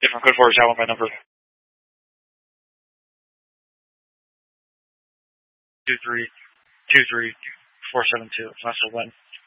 Different code for I want my number. 2323472. It's not so when.